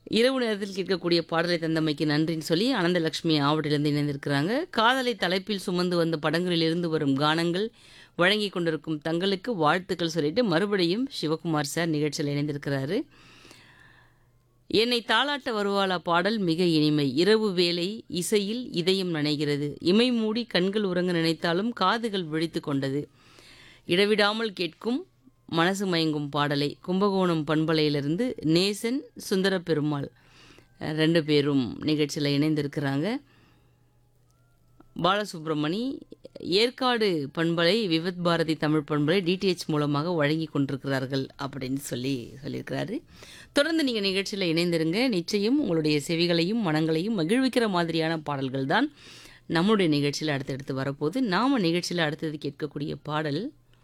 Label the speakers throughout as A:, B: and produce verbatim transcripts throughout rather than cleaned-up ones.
A: இரவு நேரத்தில் கேட்கக்கூடிய பாடலை தந்தமைக்கு நன்றின்னு சொல்லி ஆனந்தலட்சுமி ஆவடிலிருந்து இணைந்திருக்கிறாங்க. காதலை தலைப்பில் சுமந்து வந்த படங்களிலிருந்து வரும் கானங்கள் வழங்கி கொண்டிருக்கும் தங்களுக்கு வாழ்த்துக்கள் சொல்லிட்டு மறுபடியும் சிவகுமார் சார் நிகழ்ச்சியில் இணைந்திருக்கிறாரு. என்னை தாளாட்ட வருவாளா பாடல் மிக இனிமை. இரவு வேளை இசையில் இதயம் நனைகிறது. இமை மூடி கண்கள் உறங்க நினைத்தாலும் காதுகள் விழித்து கொண்டது. இடவிடாமல் கேட்கும் மனசு மயங்கும் பாடலை கும்பகோணம் பண்பலையிலிருந்து நேசன் சுந்தர பெருமாள் ரெண்டு பேரும் நிகழ்ச்சியில் இணைந்திருக்கிறாங்க. பாலசுப்ரமணி ஏற்காடு பண்பலை விவித் பாரதி தமிழ் பண்பலை டிடிஹெச் மூலமாக வழங்கி கொண்டிருக்கிறார்கள் அப்படின்னு சொல்லி சொல்லியிருக்கிறாரு. தொடர்ந்து நீங்கள் நிகழ்ச்சியில் இணைந்திருங்க. நிச்சயம் உங்களுடைய செவிகளையும் மனங்களையும் மகிழ்விக்கிற மாதிரியான பாடல்கள் தான் நம்முடைய நிகழ்ச்சியில் அடுத்தடுத்து வரப்போது. நாம் நிகழ்ச்சியில் அடுத்தது கேட்கக்கூடிய பாடல்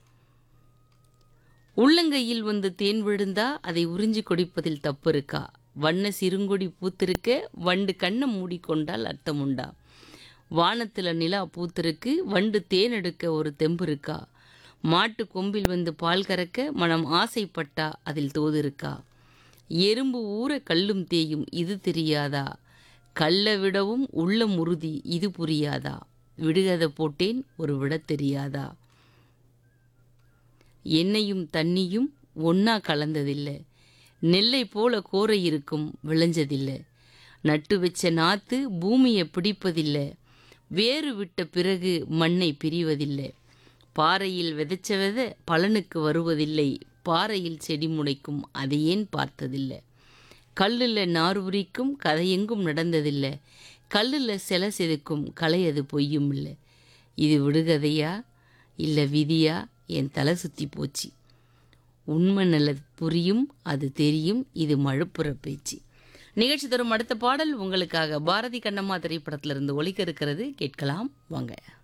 A: உள்ளங்கையில் வந்து தேன் விழுந்தா அதை உறிஞ்சி கொடிப்பதில் தப்பு இருக்கா? வண்ண சிறுங்கொடி பூத்திருக்க வண்டு கண்ணை மூடிக்கொண்டால் அர்த்தம் உண்டா? வானத்தில் நிலா பூத்திருக்கு வண்டு தேன் எடுக்க ஒரு தெம்பு இருக்கா? மாட்டு கொம்பில் வந்து பால் கறக்க மனம் ஆசைப்பட்டா அதில் தோது இருக்கா? எறும்பு ஊற கல்லும் தேயும் இது தெரியாதா? கல்ல விடவும் உள்ளம் உறுதி இது புரியாதா? விடுகதை போட்டேன் ஒரு விட தெரியாதா? எண்ணெயும் தண்ணியும் ஒன்னா கலந்ததில்லை. நெல்லை போல கோரை இருக்கும் விளைஞ்சதில்லை. நட்டு வச்ச நாத்து பூமியை பிடிப்பதில்லை. வேறு விட்ட பிறகு மண்ணை பிரிவதில்லை. பாறையில் விதைச்ச விதை பலனுக்கு வருவதில்லை. பாறையில் செடி முளைக்கும் அதை ஏன் பார்த்ததில்லை. கல்லில் நார் உரிக்கும் கதையெங்கும் நடந்ததில்லை. கல்லில் சிலை செதுக்கும் கலை அது பொய்யும் இல்லை. இது விடுகதையா இல்லை விதியா? என் தலை சுற்றி போச்சு. உண்மை நல்ல புரியும் அது தெரியும் இது மழுப்புற பேச்சு. நிகழ்ச்சி தரும் அடுத்த பாடல் உங்களுக்காக பாரதி கண்ணம்மா திரைப்படத்திலிருந்து ஒலிக்க இருக்கிறது. கேட்கலாம் வாங்க.